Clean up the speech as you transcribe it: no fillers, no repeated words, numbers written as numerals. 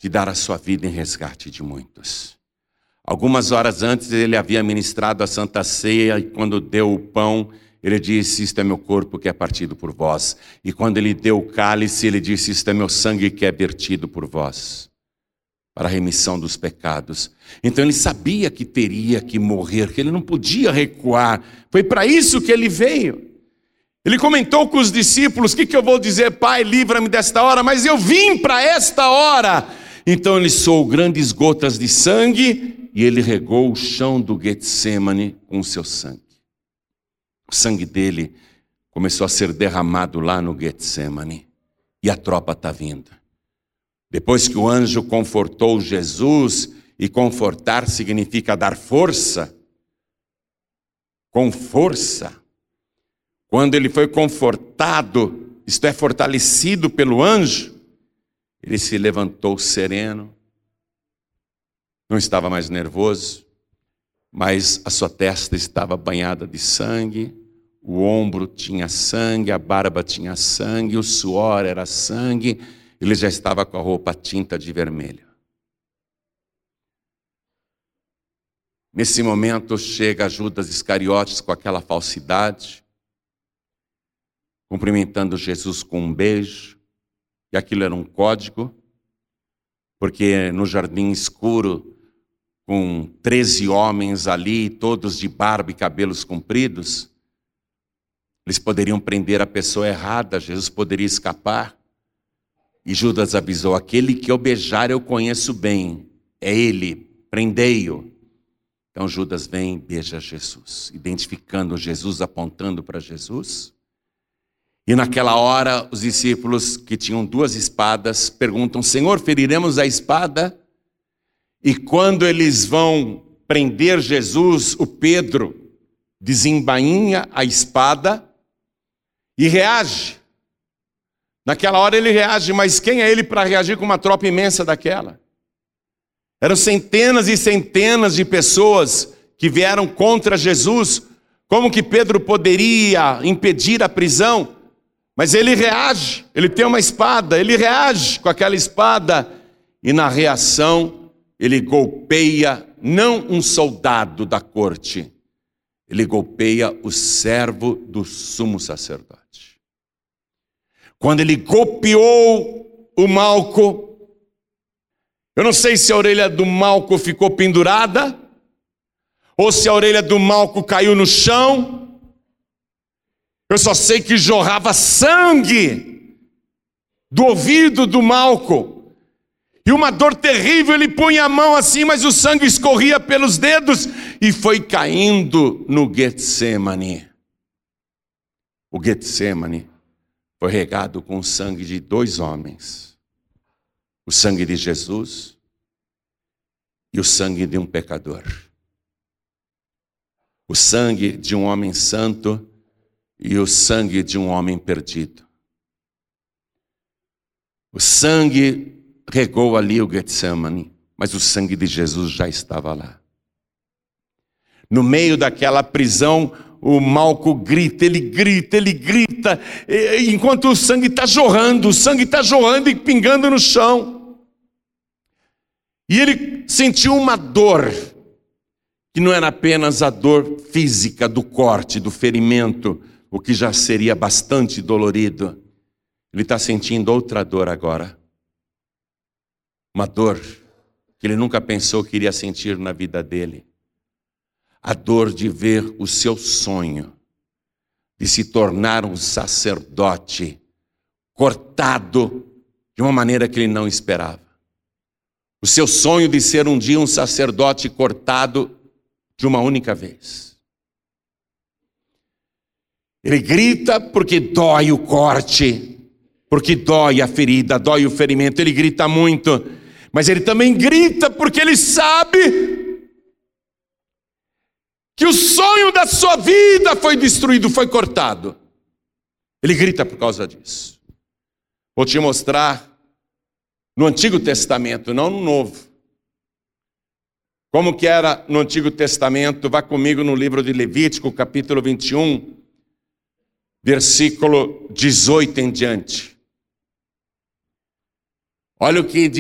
de dar a sua vida em resgate de muitos. Algumas horas antes ele havia ministrado a Santa Ceia e quando deu o pão, ele disse: isto é meu corpo que é partido por vós. E quando ele deu o cálice, ele disse: isto é meu sangue que é vertido por vós, para a remissão dos pecados. Então ele sabia que teria que morrer, que ele não podia recuar. Foi para isso que ele veio. Ele comentou com os discípulos: o que eu vou dizer? Pai, livra-me desta hora, mas eu vim para esta hora. Então ele soou grandes gotas de sangue e ele regou o chão do Getsemane com o seu sangue. O sangue dele começou a ser derramado lá no Getsemane. E a tropa está vindo. Depois que o anjo confortou Jesus, e confortar significa dar força, com força. Quando ele foi confortado, isto é, fortalecido pelo anjo, ele se levantou sereno, não estava mais nervoso, mas a sua testa estava banhada de sangue, o ombro tinha sangue, a barba tinha sangue, o suor era sangue, ele já estava com a roupa tinta de vermelho. Nesse momento chega Judas Iscariotes com aquela falsidade, cumprimentando Jesus com um beijo, e aquilo era um código, porque no jardim escuro, com 13 homens ali, todos de barba e cabelos compridos, eles poderiam prender a pessoa errada, Jesus poderia escapar. E Judas avisou: aquele que eu beijar eu conheço bem, é ele, prendei-o. Então Judas vem e beija Jesus, identificando Jesus, apontando para Jesus. E naquela hora os discípulos que tinham 2 espadas perguntam: Senhor, feriremos a espada? E quando eles vão prender Jesus, o Pedro desembainha a espada e reage. Naquela hora ele reage, mas quem é ele para reagir com uma tropa imensa daquela? Eram centenas e centenas de pessoas que vieram contra Jesus. Como que Pedro poderia impedir a prisão? Mas ele reage, ele tem uma espada, ele reage com aquela espada e na reação ele golpeia não um soldado da corte, ele golpeia o servo do sumo sacerdote. Quando ele golpeou o Malco, eu não sei se a orelha do Malco ficou pendurada, ou se a orelha do Malco caiu no chão. Eu só sei que jorrava sangue do ouvido do Malco. E uma dor terrível, ele punha a mão assim, mas o sangue escorria pelos dedos e foi caindo no Getsemane. O Getsemane foi regado com o sangue de 2 homens. O sangue de Jesus e o sangue de um pecador. O sangue de um homem santo e o sangue de um homem perdido. O sangue regou ali o Getsemane, mas o sangue de Jesus já estava lá. No meio daquela prisão, o Malco grita, ele grita, enquanto o sangue está jorrando e pingando no chão. E ele sentiu uma dor, que não era apenas a dor física do corte, do ferimento, o que já seria bastante dolorido. Ele está sentindo outra dor agora. Uma dor que ele nunca pensou que iria sentir na vida dele. A dor de ver o seu sonho de se tornar um sacerdote cortado de uma maneira que ele não esperava. O seu sonho de ser um dia um sacerdote cortado de uma única vez. Ele grita porque dói o corte, porque dói a ferida, dói o ferimento. Ele grita muito, mas ele também grita porque ele sabe que o sonho da sua vida foi destruído, foi cortado. Ele grita por causa disso. Vou te mostrar no Antigo Testamento, não no Novo. Como que era no Antigo Testamento? Vá comigo no livro de Levítico, capítulo 21, versículo 18 em diante. Olha o que diz.